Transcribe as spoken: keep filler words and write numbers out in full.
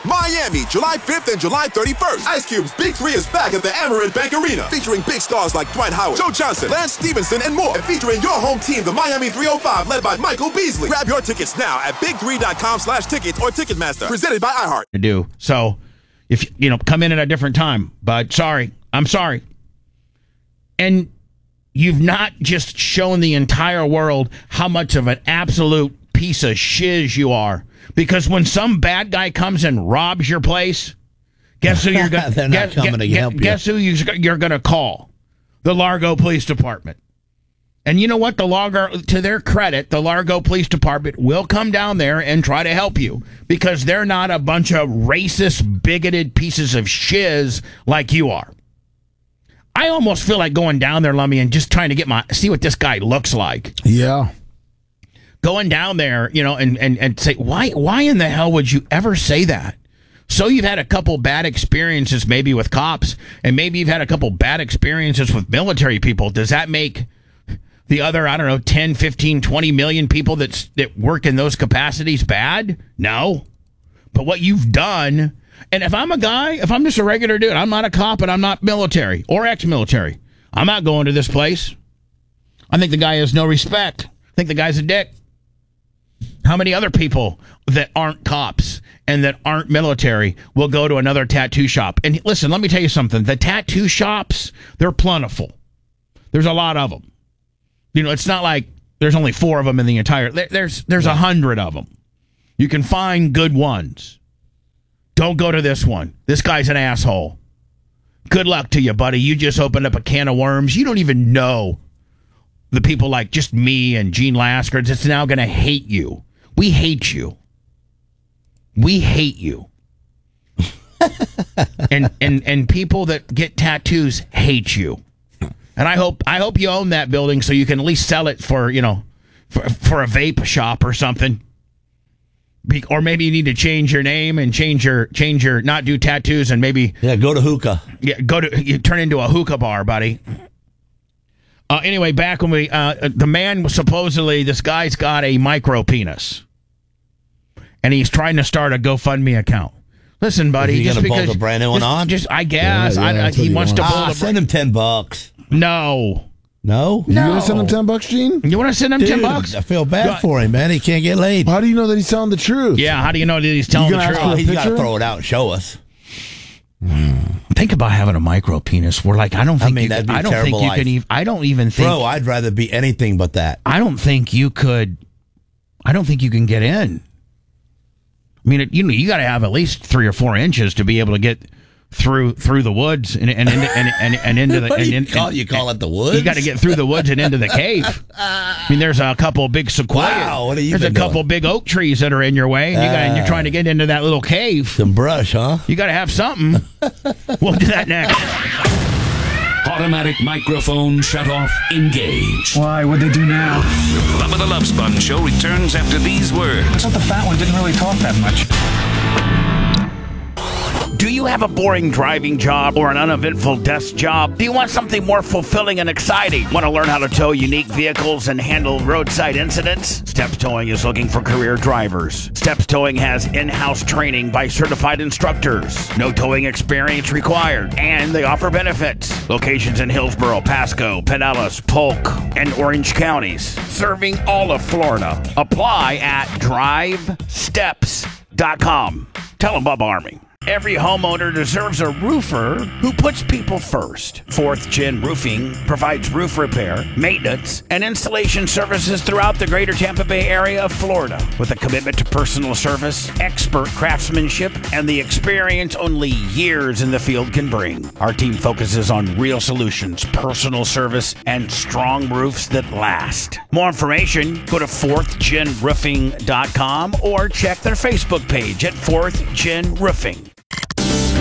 Miami, July fifth and July thirty-first. Ice Cube's Big Three is back at the Amerant Bank Arena, featuring big stars like Dwight Howard, Joe Johnson, Lance Stevenson, and more. And featuring your home team, the Miami three oh five, led by Michael Beasley. Grab your tickets now at big three dot com slash tickets or Ticketmaster. Presented by iHeart. To do so, if you know, come in at a different time. But sorry, I'm sorry. And you've not just shown the entire world how much of an absolute piece of shiz you are. Because when some bad guy comes and robs your place, guess who you're going They're not guess, coming to guess, help you. Guess who you're going to call? The Largo Police Department. And you know what? The Largo, to their credit, the Largo Police Department will come down there and try to help you because they're not a bunch of racist, bigoted pieces of shiz like you are. I almost feel like going down there, Lummy, and just trying to get my see what this guy looks like. Yeah. Going down there, you know, and, and, and say, why why in the hell would you ever say that? So you've had a couple bad experiences maybe with cops, and maybe you've had a couple bad experiences with military people. Does that make the other, I don't know, ten, fifteen, twenty million people that's, that work in those capacities bad? No. But what you've done, and if I'm a guy, if I'm just a regular dude, I'm not a cop and I'm not military or ex-military, I'm not going to this place. I think the guy has no respect. I think the guy's a dick. How many other people that aren't cops and that aren't military will go to another tattoo shop? And listen, let me tell you something. The tattoo shops, they're plentiful. There's a lot of them. You know, it's not like there's only four of them in the entire... There, there's there's a hundred of them. You can find good ones. Don't go to this one. This guy's an asshole. Good luck to you, buddy. You just opened up a can of worms. You don't even know the people like just me and Gene Lasker. It's now going to hate you. We hate you. We hate you. and and and people that get tattoos hate you. And I hope I hope you own that building so you can at least sell it for, you know, for, for a vape shop or something. Be, or maybe you need to change your name and change your change your not do tattoos and maybe yeah go to hookah. Yeah, go to you turn into a hookah bar, buddy. Uh, anyway, back when we, uh, the man was supposedly, this guy's got a micro penis. And he's trying to start a GoFundMe account. Listen, buddy. Is he just going to because, pull the brand new one just, on? Just, I guess. Yeah, yeah, I, I, he wants to pull ah, the send him ten bucks. No. No? You No. gonna send him ten bucks, Gene? You want to send him Dude, ten bucks? I feel bad Go- for him, man. He can't get laid. How do you know that he's telling the truth? Yeah, how do you know that he's telling You the gonna truth? ask Oh, for he's got to picture? throw it out and show us. Think about having a micro penis. We're like, I don't think I mean, you that'd could, be a I don't think terrible you life. can even, I don't even think, Bro, I'd rather be anything but that. I don't think you could, I don't think you can get in. I mean, it, you know, you got to have at least three or four inches to be able to get through through the woods and and and and, and, and into the. What do and, you, and, call, you call it the woods? You got to get through the woods and into the cave. I mean, there's a couple of big sequoia. Wow, what have you There's been a couple doing? of big oak trees that are in your way, and, you got, and you're trying to get into that little cave. Some brush, huh? You got to have something. We'll do that next. Automatic microphone shut off. Engage. Why? What'd they do now? Bubba the Love Sponge Show returns after these words. I thought the fat one didn't really talk that much. Do you have a boring driving job or an uneventful desk job? Do you want something more fulfilling and exciting? Want to learn how to tow unique vehicles and handle roadside incidents? Steps Towing is looking for career drivers. Steps Towing has in-house training by certified instructors. No towing experience required. And they offer benefits. Locations in Hillsborough, Pasco, Pinellas, Polk, and Orange counties. Serving all of Florida. Apply at drive steps dot com. Tell them Bubba Army. Every homeowner deserves a roofer who puts people first. Fourth Gen Roofing provides roof repair, maintenance, and installation services throughout the greater Tampa Bay area of Florida. With a commitment to personal service, expert craftsmanship, and the experience only years in the field can bring. Our team focuses on real solutions, personal service, and strong roofs that last. More information, go to fourth gen roofing dot com or check their Facebook page at fourth gen roofing.